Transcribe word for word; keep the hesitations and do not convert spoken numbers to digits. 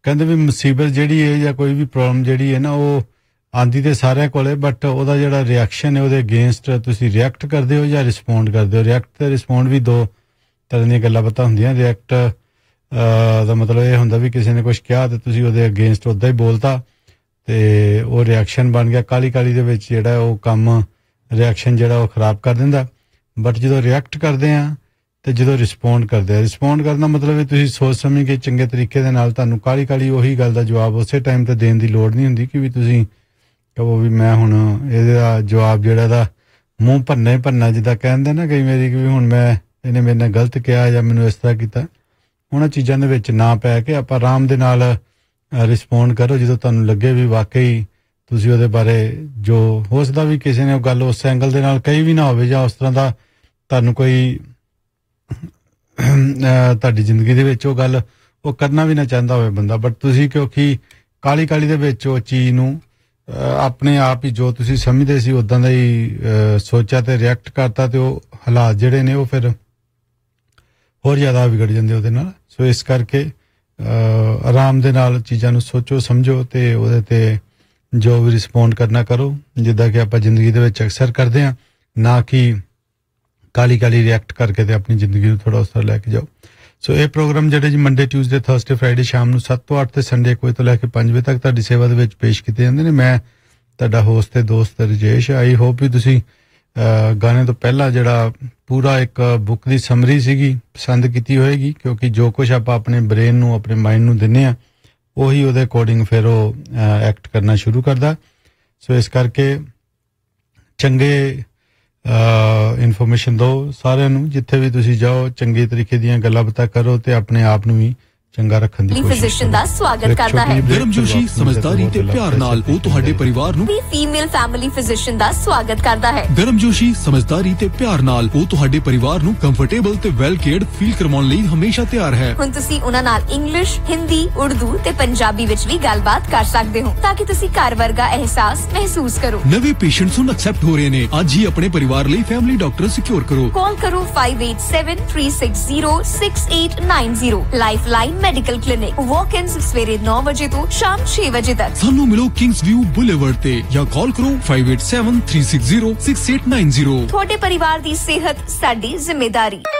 ਕਹਿੰਦੇ ਵੀ ਮੁਸੀਬਤ ਜਿਹੜੀ ਹੈ ਜਾਂ ਕੋਈ ਵੀ ਪ੍ਰੋਬਲਮ ਜਿਹੜੀ ਹੈ ਨਾ ਉਹ ਆਂਦੀ ਤੇ ਸਾਰਿਆਂ ਕੋਲੇ, ਬਟ ਉਹਦਾ ਜਿਹੜਾ ਰਿਐਕਸ਼ਨ ਹੈ ਉਹਦੇ ਅਗੇਂਸਟ ਤੁਸੀਂ ਰਿਐਕਟ ਕਰਦੇ ਹੋ ਜਾਂ ਰਿਸਪੌਂਡ ਕਰਦੇ ਹੋ। ਰਿਐਕਟ ਤੇ ਰਿਸਪੌਂਡ ਵੀ ਦੋ ਤਰ੍ਹਾਂ ਦੀਆਂ ਗੱਲਾਂ ਪਤਾ ਹੁੰਦੀਆਂ। ਰਿਐਕਟ ਦਾ ਮਤਲਬ ਇਹ ਹੁੰਦਾ ਵੀ ਕਿਸੇ ਨੇ ਕੁਛ ਕਿਹਾ ਤੇ ਤੁਸੀਂ ਉਹਦੇ ਅਗੇਂਸਟ ਉੱਦਾਂ ਹੀ ਬੋਲਤਾ ਤੇ ਉਹ ਰਿਐਕਸ਼ਨ ਬਣ ਗਿਆ। ਕਾਲੀ ਕਾਲੀ ਦੇ ਵਿੱਚ ਜਿਹੜਾ ਉਹ ਕੰਮ ਰਿਐਕਸ਼ਨ ਜਿਹੜਾ ਉਹ ਖਰਾਬ ਕਰ ਦਿੰਦਾ। ਬਟ ਜਦੋਂ ਰਿਐਕਟ ਕਰਦੇ ਆ ਤੇ ਜਦੋਂ ਰਿਸਪੌਂਡ ਕਰਦੇ ਆ, ਰਿਸਪੌਂਡ ਕਰਨ ਦਾ ਮਤਲਬ ਹੈ ਤੁਸੀਂ ਸੋਚ ਸਮਝ ਕੇ ਚੰਗੇ ਤਰੀਕੇ ਦੇ ਨਾਲ, ਤੁਹਾਨੂੰ ਕਾਲੀ ਕਾਲੀ ਉਹੀ ਗੱਲ ਦਾ ਜਵਾਬ ਉਸੇ ਟਾਈਮ ਤੇ ਦੇਣ ਦੀ ਲੋੜ ਨਹੀਂ ਹੁੰਦੀ ਕਿ ਵੀ ਤੁਸੀਂ ਕਹੋ ਵੀ ਮੈਂ ਹੁਣ ਇਹਦਾ ਜਵਾਬ ਜਿਹੜਾ ਦਾ ਮੂੰਹ ਭੰਨਾ ਹੀ ਭੰਨਾ, ਜਿੱਦਾਂ ਕਹਿੰਦੇ ਨਾ ਕਈ ਵਾਰੀ ਕਿ ਵੀ ਹੁਣ ਮੈਂ ਇਹਨੇ ਮੇਰੇ ਨਾਲ ਗਲਤ ਕਿਹਾ ਜਾਂ ਮੈਨੂੰ ਇਸ ਤਰ੍ਹਾਂ ਕੀਤਾ। ਉਹਨਾਂ ਚੀਜ਼ਾਂ ਦੇ ਵਿੱਚ ਨਾ ਪੈ ਕੇ ਆਪਾਂ ਆਰਾਮ ਦੇ ਨਾਲ ਰਿਸਪੌਂਡ ਕਰੋ ਜਦੋਂ ਤੁਹਾਨੂੰ ਲੱਗੇ ਵੀ ਵਾਕਈ ਤੁਸੀਂ ਉਹਦੇ ਬਾਰੇ ਜੋ ਹੋ ਸਕਦਾ ਵੀ ਕਿਸੇ ਨੇ ਉਹ ਗੱਲ ਉਸ ਐਂਗਲ ਦੇ ਨਾਲ ਕਹੀ ਵੀ ਨਾ ਹੋਵੇ ਜਾਂ ਉਸ ਤਰ੍ਹਾਂ ਦਾ ਤੁਹਾਨੂੰ ਕੋਈ ਤੁਹਾਡੀ ਜ਼ਿੰਦਗੀ ਦੇ ਵਿੱਚ ਉਹ ਗੱਲ ਉਹ ਕਰਨਾ ਵੀ ਨਾ ਚਾਹੁੰਦਾ ਹੋਵੇ ਬੰਦਾ, ਬਟ ਤੁਸੀਂ ਕਿਉਂਕਿ ਕਾਲੀ ਕਾਲੀ ਦੇ ਵਿੱਚ ਉਹ ਚੀਜ਼ ਨੂੰ ਆਪਣੇ ਆਪ ਹੀ ਜੋ ਤੁਸੀਂ ਸਮਝਦੇ ਸੀ ਉੱਦਾਂ ਦਾ ਹੀ ਸੋਚਿਆ ਤੇ ਰਿਐਕਟ ਕਰਤਾ ਤੇ ਉਹ ਹਾਲਾਤ ਜਿਹੜੇ ਨੇ ਉਹ ਫਿਰ ਹੋਰ ਜ਼ਿਆਦਾ ਵਿਗੜ ਜਾਂਦੇ ਉਹਦੇ ਨਾਲ। ਸੋ ਇਸ ਕਰਕੇ ਆਰਾਮ ਦੇ ਨਾਲ ਚੀਜ਼ਾਂ ਨੂੰ ਸੋਚੋ ਸਮਝੋ ਤੇ ਉਹਦੇ ਤੇ ਜੋ ਵੀ ਰਿਸਪੌਂਡ ਕਰਨਾ ਕਰੋ, ਜਿੱਦਾਂ ਕਿ ਆਪਾਂ ਜ਼ਿੰਦਗੀ ਦੇ ਵਿੱਚ ਅਕਸਰ ਕਰਦੇ ਹਾਂ, ਨਾ ਕਿ ਕਾਲੀ ਕਾਲੀ ਰਿਐਕਟ ਕਰਕੇ ਤੇ ਆਪਣੀ ਜ਼ਿੰਦਗੀ ਨੂੰ ਥੋੜਾ ਉਸ ਤਰ੍ਹਾਂ ਲੈ ਕੇ ਜਾਓ। ਸੋ ਇਹ ਪ੍ਰੋਗਰਾਮ ਜਿਹੜੇ ਜੀ ਮੰਡੇ ਟਿਊਜ਼ਡੇ ਥਰਸਡੇ ਫਰਾਈਡੇ ਸ਼ਾਮ ਨੂੰ ਸੱਤ ਤੋਂ ਅੱਠ ਤੇ ਸੰਡੇ ਇੱਕ ਵਜੇ ਤੋਂ ਲੈ ਕੇ ਪੰਜ ਵਜੇ ਤੱਕ ਤੁਹਾਡੀ ਸੇਵਾ ਦੇ ਵਿੱਚ ਪੇਸ਼ ਕੀਤੇ ਜਾਂਦੇ ਨੇ। ਮੈਂ ਤੁਹਾਡਾ ਹੋਸਟ ਤੇ ਦੋਸਤ ਰਜੇਸ਼। ਆਈ ਹੋਪ ਵੀ ਤੁਸੀਂ ਗਾਣੇ ਤੋਂ ਪਹਿਲਾਂ ਜਿਹੜਾ ਪੂਰਾ ਇੱਕ ਬੁੱਕ ਦੀ ਸਮਰੀ ਸੀਗੀ ਪਸੰਦ ਕੀਤੀ ਹੋਏਗੀ, ਕਿਉਂਕਿ ਜੋ ਕੁਛ ਆਪਾਂ ਆਪਣੇ ਬ੍ਰੇਨ ਨੂੰ ਆਪਣੇ ਮਾਈਂਡ ਨੂੰ ਦਿੰਦੇ ਹਾਂ ਉਹੀ ਉਹਦੇ ਅਕੋਰਡਿੰਗ ਫਿਰ ਉਹ ਐਕਟ ਕਰਨਾ ਸ਼ੁਰੂ ਕਰਦਾ। ਸੋ ਇਸ ਕਰਕੇ ਚੰਗੇ ਇਨਫੋਰਮੇਸ਼ਨ ਦਿਓ ਸਾਰਿਆਂ ਨੂੰ, ਜਿੱਥੇ ਵੀ ਤੁਸੀਂ ਜਾਓ ਚੰਗੇ ਤਰੀਕੇ ਦੀਆਂ ਗੱਲਾਂ ਬਾਤਾਂ ਕਰੋ ਤੇ ਆਪਣੇ ਆਪ ਨੂੰ ਵੀ ਚੰਗਾ ਰੱਖਣ ਦੀ ਕੋਸ਼ਿਸ਼ ਫਿਜ਼ੀਸ਼ੀਅਨ ਦਾ ਸਵਾਗਤ ਕਰਦਾ ਹੈ। ਗਰਮਜੋਸ਼ੀ ਸਮਝਦਾਰੀ ਤੇ ਪਿਆਰ ਨਾਲ ਉਹ ਤੁਹਾਡੇ ਪਰਿਵਾਰ ਨੂੰ ਵੀ ਫੀਮੇਲ ਫੈਮਿਲੀ ਫਿਜ਼ੀਸ਼ੀਅਨ ਦਾ ਸਵਾਗਤ ਕਰਦਾ ਹੈ। ਗਰਮਜੋਸ਼ੀ ਸਮਝਦਾਰੀ ਤੇ ਪਿਆਰ ਨਾਲ ਉਹ ਤੁਹਾਡੇ ਪਰਿਵਾਰ ਨੂੰ ਕੰਫਰਟੇਬਲ ਤੇ ਵੈਲ ਕੇਅਰਡ ਫੀਲ ਕਰਵਾਉਣ ਲਈ ਹਮੇਸ਼ਾ ਤਿਆਰ ਹੈ। ਹੁਣ ਤੁਸੀਂ ਉਹਨਾਂ ਨਾਲ ਇੰਗਲਿਸ਼, ਹਿੰਦੀ, ਉਰਦੂ ਤੇ ਪੰਜਾਬੀ ਵਿੱਚ ਵੀ ਗੱਲਬਾਤ ਕਰ ਸਕਦੇ ਹੋ ਤਾਂ ਕਿ ਤੁਸੀਂ ਘਰ ਵਰਗਾ ਅਹਿਸਾਸ ਮਹਿਸੂਸ ਕਰੋ। ਨਵੇਂ ਪੇਸ਼ੈਂਟਸ ਨੂੰ ਐਕਸੈਪਟ ਹੋ ਰਹੇ ਨੇ। ਅੱਜ ਹੀ ਆਪਣੇ ਪਰਿਵਾਰ ਲਈ ਫੈਮਿਲੀ ਡਾਕਟਰ ਸਿਕਿਉਰ ਕਰੋ। ਕਾਲ ਕਰੋ five eight seven three six zero six eight nine zero। Lifeline medical clinic, ਵਾਕ-ਇਨਸ ਸਵੇਰੇ ਨੌ ਵਜੇ ਤੋਂ ਸ਼ਾਮ ਛੇ ਵਜੇ ਤੱਕ। ਸਾਨੂੰ ਮਿਲੋ ਕਿੰਗਸ ਵਿਊ ਬੁਲੇਵਰਡ ਤੇ ਜਾਂ ਕਾਲ ਕਰੋ five eight seven three six zero six eight nine zero। ਤੁਹਾਡੇ ਪਰਿਵਾਰ ਦੀ ਸਿਹਤ ਸਾਡੀ ਜ਼ਿੰਮੇਵਾਰੀ।